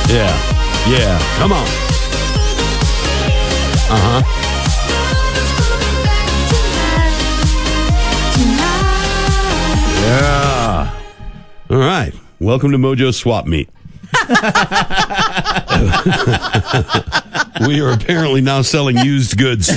Yeah. Come on. Yeah. All right. Welcome to Mojo Swap Meet. We are apparently now selling used goods.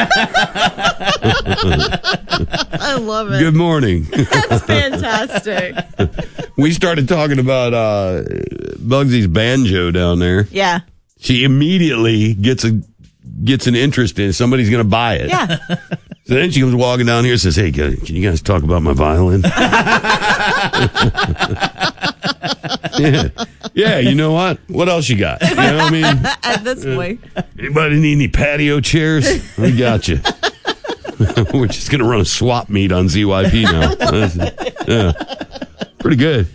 I love it. Good morning. That's fantastic. We started talking about Bugsy's banjo down there. Yeah. She immediately gets an interest in it. Somebody's going to buy it. Yeah. So then she comes walking down here and says, hey, can you guys talk about my violin? Yeah, you know what? What else you got? You know what I mean? At this point. Anybody need any patio chairs? We got you. We're just going to run a swap meet on ZYP now. Pretty good.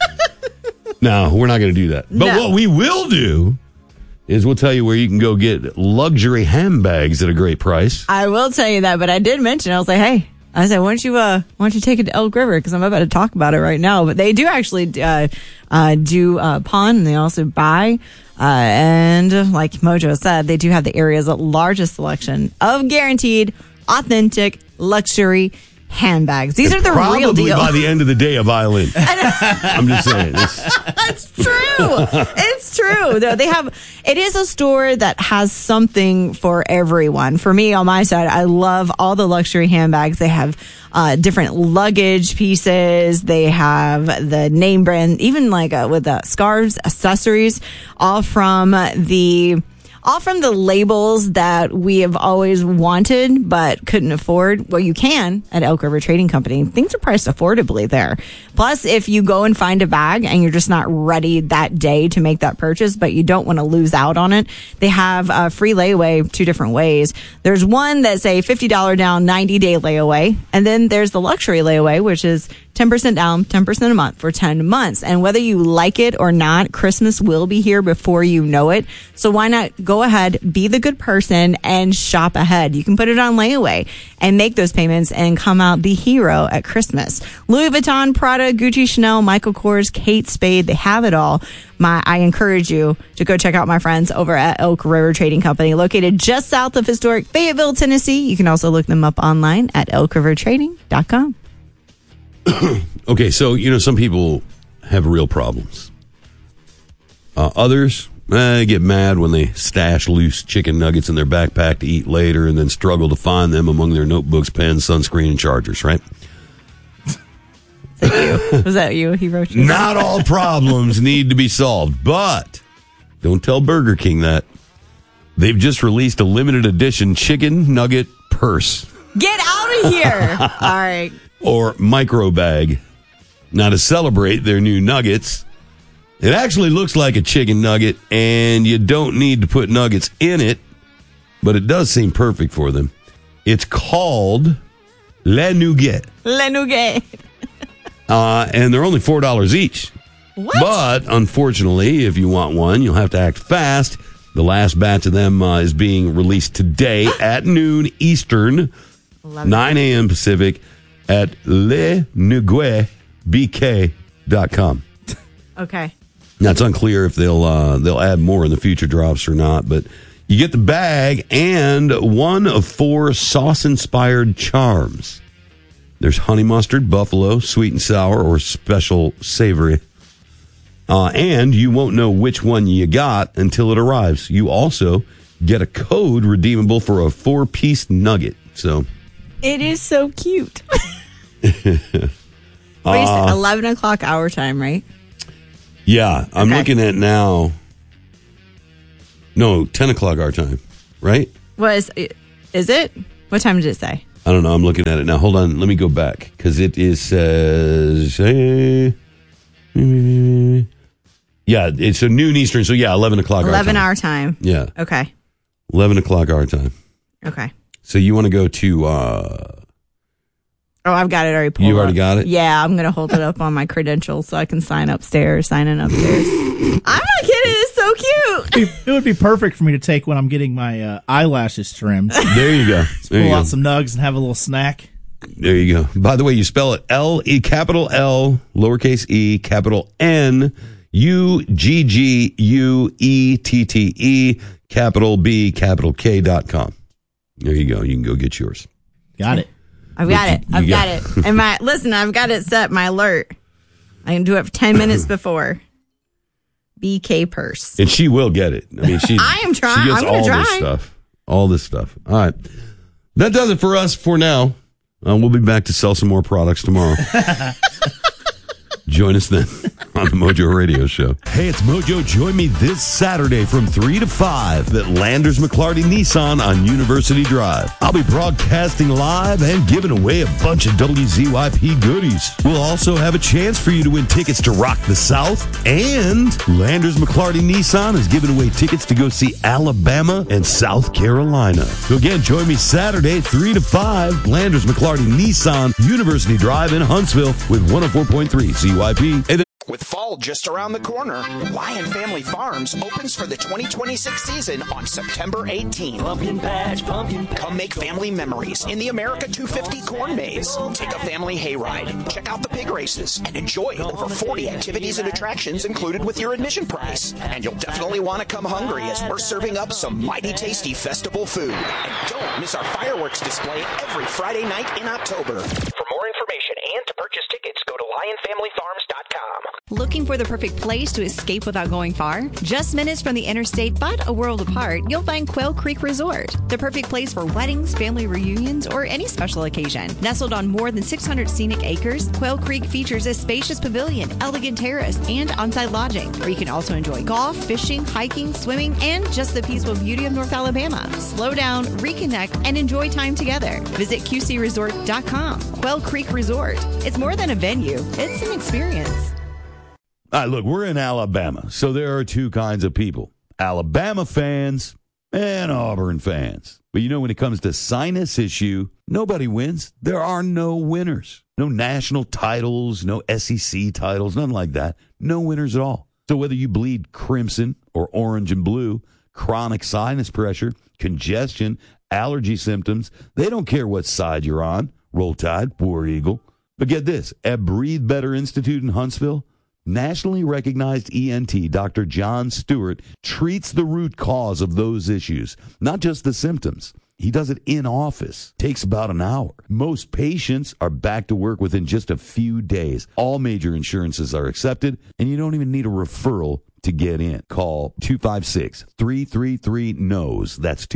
No, we're not going to do that. But what we will do is we'll tell you where you can go get luxury handbags at a great price. I will tell you that, but I did mention, I was like, hey, I said, why don't you take it to Elk River? Because I'm about to talk about it right now. But they do actually do pawn, and they also buy. And like Mojo said, they do have the area's largest selection of guaranteed, authentic, luxury handbags. These are the real deal. Probably by the end of the day, a violin. I'm just saying. It's true. It's true. It is a store that has something for everyone. For me, on my side, I love all the luxury handbags. They have different luggage pieces. They have the name brand, even like with the scarves, accessories, all from the labels that we have always wanted but couldn't afford. Well, you can at Elk River Trading Company. Things are priced affordably there. Plus, if you go and find a bag and you're just not ready that day to make that purchase, but you don't want to lose out on it, they have a free layaway 2 different ways. There's one that's a $50 down 90-day layaway, and then there's the luxury layaway, which is 10% down, 10% a month for 10 months. And whether you like it or not, Christmas will be here before you know it. So why not go ahead, be the good person, and shop ahead? You can put it on layaway and make those payments and come out the hero at Christmas. Louis Vuitton, Prada, Gucci, Chanel, Michael Kors, Kate Spade, they have it all. I encourage you to go check out my friends over at Elk River Trading Company, located just south of historic Fayetteville, Tennessee. You can also look them up online at elkrivertrading.com. Okay, so, some people have real problems. Others get mad when they stash loose chicken nuggets in their backpack to eat later and then struggle to find them among their notebooks, pens, sunscreen, and chargers, right? Was that you? He wrote you. Not all problems need to be solved, but don't tell Burger King that. They've just released a limited edition chicken nugget purse. Get out of here. All right. Or micro bag. Now, to celebrate their new nuggets, it actually looks like a chicken nugget, and you don't need to put nuggets in it, but it does seem perfect for them. It's called Le Nougat. Le Nougat. And they're only $4 each. What? But, unfortunately, if you want one, you'll have to act fast. The last batch of them is being released today at noon Eastern, 9 a.m. Pacific, at lenougatbk.com. Okay. Now, it's unclear if they'll add more in the future drops or not, but you get the bag and one of 4 sauce-inspired charms. There's honey mustard, buffalo, sweet and sour, or special savory. And you won't know which one you got until it arrives. You also get a code redeemable for a 4-piece nugget. So it is so cute. Wait, you said 11 o'clock our time, right? Yeah, I'm looking at now. No, 10 o'clock our time, right? Is it? What time did it say? I don't know. I'm looking at it now. Hold on. Let me go back because it says. Yeah, it's a noon Eastern. So, 11 o'clock our time. 11 our time. Yeah. Okay. 11 o'clock our time. Okay. So, you want to go to. I've got it already pulled up. You already got it? Yeah, I'm going to hold it up on my credentials so I can sign in upstairs. I'm not kidding. It's so cute. It would be perfect for me to take when I'm getting my eyelashes trimmed. There you go. Pull out some nugs and have a little snack. There you go. By the way, you spell it L-E, capital L, lowercase e, capital N. UGGUETTE, capital B, capital K.com. There you go. You can go get yours. Got it. I've got it. I've got it. And I've got it set, my alert. I can do it for 10 minutes before. BK purse. And she will get it. I mean, I am trying. She gets I'm gonna all try. this stuff. All this stuff. All right. That does it for us for now. We'll be back to sell some more products tomorrow. Join us then on the Mojo Radio Show. Hey, it's Mojo. Join me this Saturday from 3 to 5 at Landers McClarty Nissan on University Drive. I'll be broadcasting live and giving away a bunch of WZYP goodies. We'll also have a chance for you to win tickets to Rock the South, and Landers McClarty Nissan is giving away tickets to go see Alabama and South Carolina. So again, join me Saturday, 3 to 5, Landers McClarty Nissan, University Drive in Huntsville with 104.3 ZYP. With fall just around the corner, Lion Family Farms opens for the 2026 season on September 18th. Pumpkin patch, pumpkin patch. Come make family memories in the America 250 corn maze. Take a family hayride, check out the pig races, and enjoy over 40 activities and attractions included with your admission price. And you'll definitely want to come hungry as we're serving up some mighty tasty festival food. And don't miss our fireworks display every Friday night in October. For more information and to purchase tickets, go to lionfamilyfarms.com. Looking for the perfect place to escape without going far? Just minutes from the interstate, but a world apart, you'll find Quail Creek Resort. The perfect place for weddings, family reunions, or any special occasion. Nestled on more than 600 scenic acres, Quail Creek features a spacious pavilion, elegant terrace, and on-site lodging, where you can also enjoy golf, fishing, hiking, swimming, and just the peaceful beauty of North Alabama. Slow down, reconnect, and enjoy time together. Visit QCResort.com. Quail Creek Resort. It's more than a venue. It's an experience. All right, look, we're in Alabama, so there are two kinds of people. Alabama fans and Auburn fans. But you know, when it comes to sinus issue, nobody wins. There are no winners. No national titles, no SEC titles, nothing like that. No winners at all. So whether you bleed crimson or orange and blue, chronic sinus pressure, congestion, allergy symptoms, they don't care what side you're on. Roll Tide, War Eagle. But get this, at Breathe Better Institute in Huntsville, nationally recognized ENT Dr. John Stewart treats the root cause of those issues, not just the symptoms. He does it in office. Takes about an hour. Most patients are back to work within just a few days. All major insurances are accepted, and you don't even need a referral to get in. Call 256-333-NOSE. That's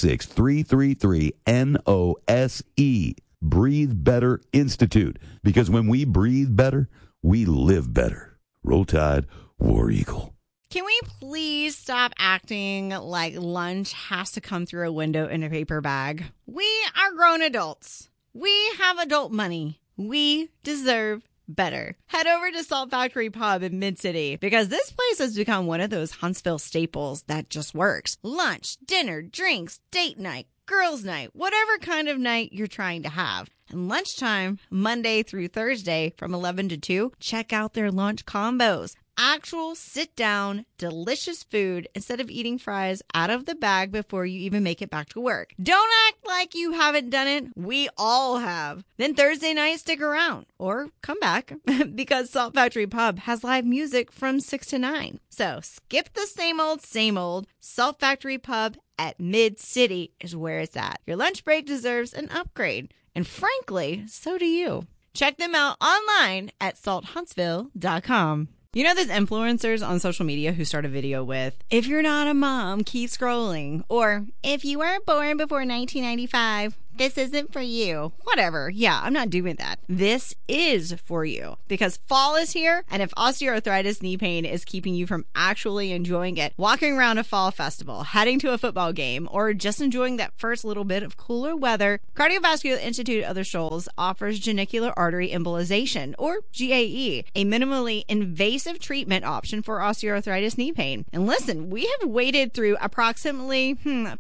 256-333-NOSE. Breathe Better Institute. Because when we breathe better, we live better. Roll Tide, War Eagle. Can we please stop acting like lunch has to come through a window in a paper bag? We are grown adults. We have adult money. We deserve better. Head over to Salt Factory Pub in Mid-City because this place has become one of those Huntsville staples that just works. Lunch, dinner, drinks, date night, girls' night, whatever kind of night you're trying to have. And lunchtime, Monday through Thursday from 11 to 2, check out their lunch combos. Actual sit-down, delicious food instead of eating fries out of the bag before you even make it back to work. Don't act like you haven't done it. We all have. Then Thursday night, stick around or come back because Salt Factory Pub has live music from 6 to 9. So skip the same old. Salt Factory Pub at Mid-City is where it's at. Your lunch break deserves an upgrade. And frankly, so do you. Check them out online at salthuntsville.com. You know those influencers on social media who start a video with, if you're not a mom, keep scrolling. Or, if you weren't born before 1995, this isn't for you. Whatever. Yeah, I'm not doing that. This is for you because fall is here. And if osteoarthritis knee pain is keeping you from actually enjoying it, walking around a fall festival, heading to a football game, or just enjoying that first little bit of cooler weather, Cardiovascular Institute of the Shoals offers genicular artery embolization, or GAE, a minimally invasive treatment option for osteoarthritis knee pain. And listen, we have waited through approximately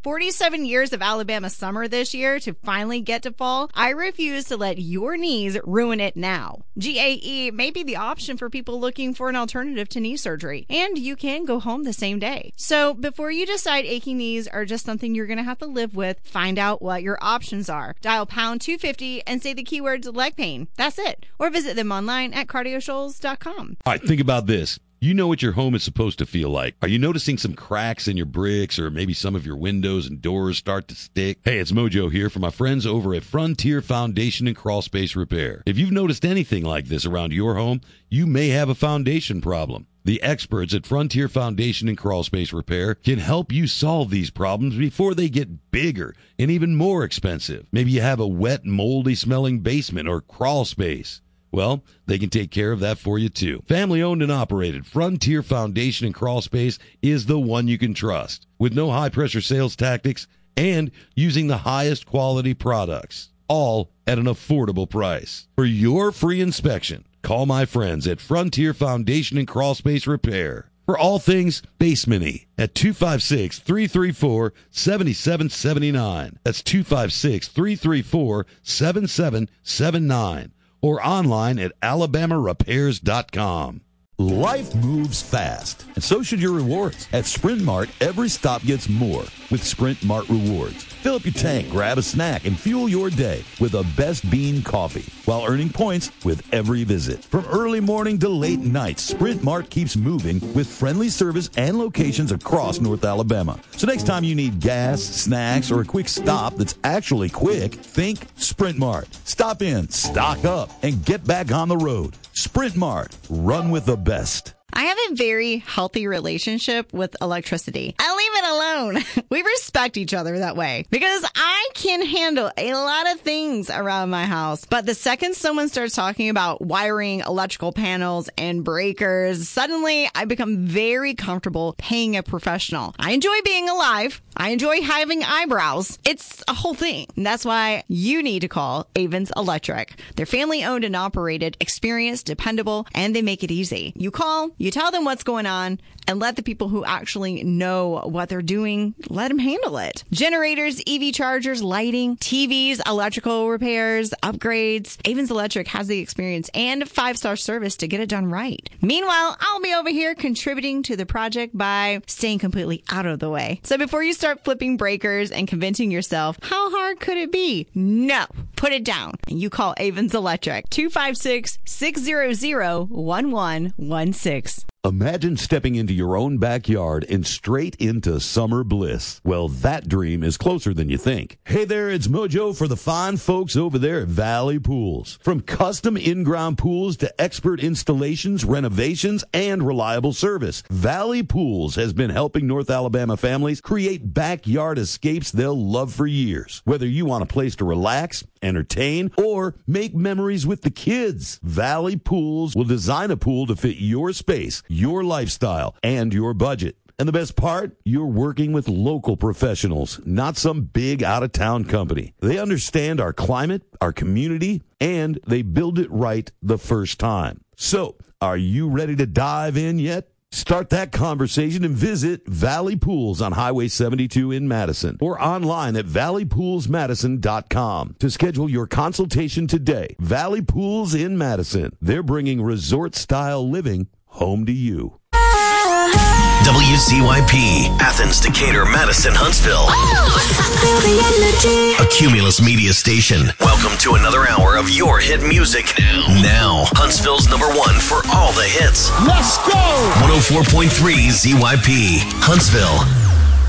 47 years of Alabama summer this year to finally get to fall. I refuse to let your knees ruin it now. GAE may be the option for people looking for an alternative to knee surgery, and you can go home the same day. So before you decide aching knees are just something you're going to have to live with, find out what your options are. Dial pound 250 and say the keywords leg pain. That's it. Or visit them online at cardioshoals.com. All right, think about this. You know what your home is supposed to feel like. Are you noticing some cracks in your bricks or maybe some of your windows and doors start to stick? Hey, it's Mojo here from my friends over at Frontier Foundation and Crawl Space Repair. If you've noticed anything like this around your home, you may have a foundation problem. The experts at Frontier Foundation and Crawl Space Repair can help you solve these problems before they get bigger and even more expensive. Maybe you have a wet, moldy smelling basement or crawl space. Well, they can take care of that for you too. Family owned and operated, Frontier Foundation and Crawl Space is the one you can trust. With no high pressure sales tactics and using the highest quality products, all at an affordable price. For your free inspection, call my friends at Frontier Foundation and Crawl Space Repair for all things basement-y at 256-334-7779. That's 256-334-7779. Or online at alabamarepairs.com. Life moves fast, and so should your rewards. At Sprint Mart, every stop gets more with Sprint Mart Rewards. Fill up your tank, grab a snack, and fuel your day with a Best Bean coffee while earning points with every visit. From early morning to late night, Sprint Mart keeps moving with friendly service and locations across North Alabama. So next time you need gas, snacks, or a quick stop that's actually quick, think Sprint Mart. Stop in, stock up, and get back on the road. Sprint Mart. Run with the best. I have a very healthy relationship with electricity. I leave it alone. We respect each other that way because I can handle a lot of things around my house. But the second someone starts talking about wiring electrical panels and breakers, suddenly I become very comfortable paying a professional. I enjoy being alive. I enjoy having eyebrows. It's a whole thing. And that's why you need to call Avens Electric. They're family owned and operated, experienced, dependable, and they make it easy. You call, you tell them what's going on, and let the people who actually know what they're doing, let them handle it. Generators, EV chargers, lighting, TVs, electrical repairs, upgrades. Avens Electric has the experience and 5-star service to get it done right. Meanwhile, I'll be over here contributing to the project by staying completely out of the way. So before you start flipping breakers and convincing yourself, how hard could it be? No, put it down. And you call Avens Electric, 256-600-1116. Imagine stepping into your own backyard and straight into summer bliss. Well, that dream is closer than you think. Hey there, it's Mojo for the fine folks over there at Valley Pools. From custom in-ground pools to expert installations, renovations, and reliable service, Valley Pools has been helping North Alabama families create backyard escapes they'll love for years. Whether you want a place to relax, entertain, or make memories with the kids, Valley Pools will design a pool to fit your space, your lifestyle, and your budget. And the best part, you're working with local professionals, not some big out-of-town company. They understand our climate, our community, and they build it right the first time. So, are you ready to dive in yet? Start that conversation and visit Valley Pools on Highway 72 in Madison or online at valleypoolsmadison.com to schedule your consultation today. Valley Pools in Madison. They're bringing resort-style living home to you. WCYP, Athens, Decatur, Madison, Huntsville. A Cumulus Media station. Welcome to another hour of your hit music. Now, Huntsville's #1 for all the hits. Let's go! 104.3 ZYP, Huntsville.